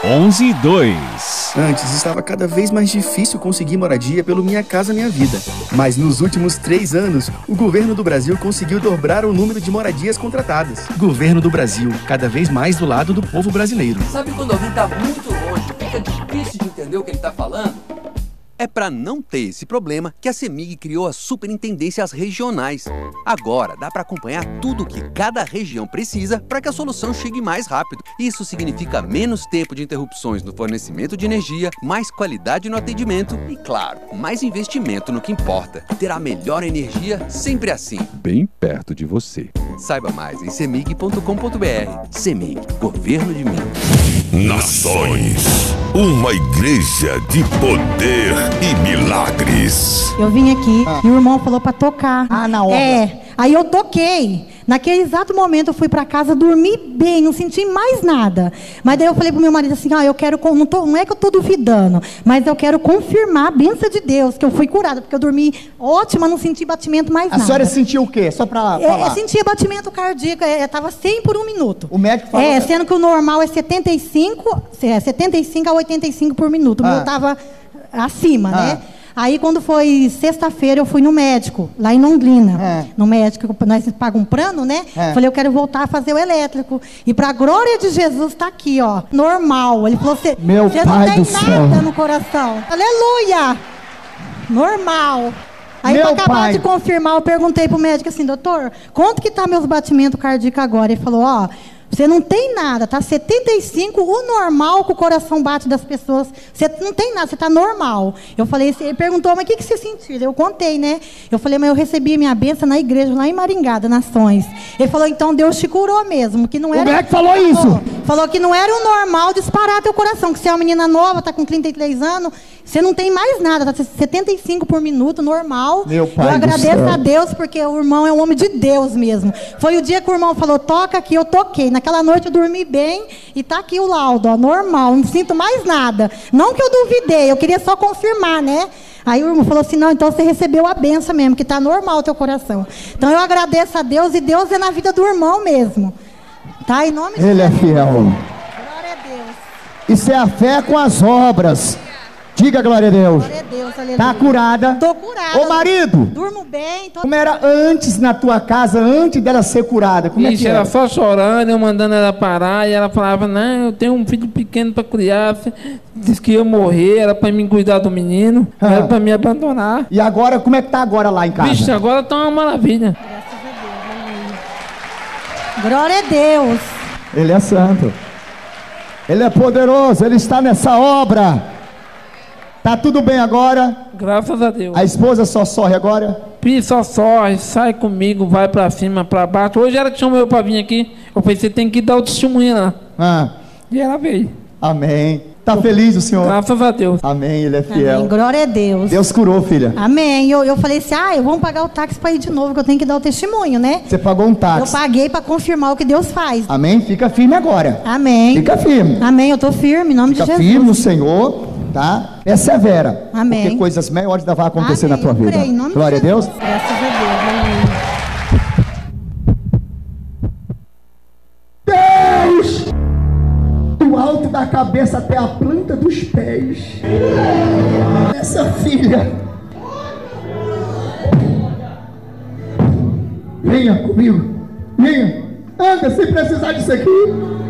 11:02. Antes estava cada vez mais difícil conseguir moradia pelo Minha Casa Minha Vida. Mas nos últimos 3 anos, o governo do Brasil conseguiu dobrar o número de moradias contratadas. Governo do Brasil, cada vez mais do lado do povo brasileiro. Sabe quando alguém está muito longe, fica difícil de entender o que ele está falando? É para não ter esse problema que a CEMIG criou as superintendências regionais. Agora dá para acompanhar tudo o que cada região precisa para que a solução chegue mais rápido. Isso significa menos tempo de interrupções no fornecimento de energia, mais qualidade no atendimento e, claro, mais investimento no que importa. Ter a melhor energia sempre assim. Bem perto de você. Saiba mais em cemig.com.br. CEMIG, Governo de Minas. Nações, uma igreja de poder e milagres. Eu vim aqui e o irmão falou pra tocar. Na obra. Aí eu toquei. Naquele exato momento eu fui pra casa, dormi bem, não senti mais nada. Mas daí eu falei pro meu marido assim, eu quero, não é que eu tô duvidando, mas eu quero confirmar a bênção de Deus, que eu fui curada, porque eu dormi ótima, não senti batimento mais nada. A senhora sentiu o quê? Só pra falar. Eu sentia batimento cardíaco, tava 100 por um minuto. O médico falou... Sendo que o normal é 75 a 85 por minuto. O meu tava acima, né? Aí, quando foi sexta-feira, eu fui no médico, lá em Londrina. No médico, nós pagamos um plano, né? Falei, eu quero voltar a fazer o elétrico. E para a glória de Jesus, tá aqui, ó, normal. Ele falou, você não tem nada no coração. Aleluia! Normal. Aí, para acabar de confirmar, eu perguntei pro médico assim, doutor, quanto que tá meus batimentos cardíacos agora? Ele falou, você não tem nada, tá 75, o normal que o coração bate das pessoas. Você não tem nada, você tá normal. Eu falei, ele perguntou, mas o que você sentiu? Eu contei, né? Eu falei, mas eu recebi minha bênção na igreja, lá em Maringá, das Nações. Ele falou, então Deus te curou mesmo, que não era... O médico falou isso? Falou que não era o normal disparar teu coração, que você é uma menina nova, tá com 33 anos, você não tem mais nada, tá 75 por minuto, normal. Meu pai eu agradeço do céu. a Deus, porque o irmão é um homem de Deus mesmo. Foi o dia que o irmão falou, toca aqui, eu toquei. Naquela noite eu dormi bem e tá aqui o laudo, ó, normal, não sinto mais nada. Não que eu duvidei, eu queria só confirmar, né? Aí o irmão falou assim, não, então você recebeu a benção mesmo, que tá normal o teu coração. Então eu agradeço a Deus, e Deus é na vida do irmão mesmo. Tá? Em nome de Ele é fiel. Glória a Deus. Isso é a fé com as obras. Diga glória a Deus. Glória a Deus, aleluia. Tá curada? Tô curada. Ô marido, Durmo bem. como era antes na tua casa, antes dela ser curada? Como é que era? Ela só chorando, eu mandando ela parar, e ela falava, não, eu tenho um filho pequeno para criar, disse que ia morrer, era para mim cuidar do menino, era para me abandonar. E agora, como é que tá agora lá em casa? Vixe, agora tá uma maravilha. Glória a Deus. Ele é santo. Ele é poderoso, ele está nessa obra. Tá tudo bem agora? Graças a Deus. A esposa só sorre agora? Só sorre, sai comigo, vai pra cima, pra baixo. Hoje ela te chamou pra vir aqui. Eu falei, você tem que dar o testemunho lá. E ela veio. Amém. Tá feliz o senhor? Graças a Deus. Amém, ele é fiel. Amém. Glória a Deus. Deus curou, filha. Amém. Eu falei assim, vamos pagar o táxi para ir de novo, que eu tenho que dar o testemunho, né? Você pagou um táxi. Eu paguei para confirmar o que Deus faz. Amém? Fica firme agora. Amém. Fica firme. Amém, eu tô firme, em nome de Jesus. Fica firme no Senhor, tá? Persevera. Amém. Porque coisas maiores vão acontecer na tua vida. Creio, em nome Glória de Jesus. a Deus. Graças a Deus. Aleluia. Deus! Do alto da cabeça até a planta dos pés. Essa filha. Venha comigo. Venha. Anda sem precisar disso aqui.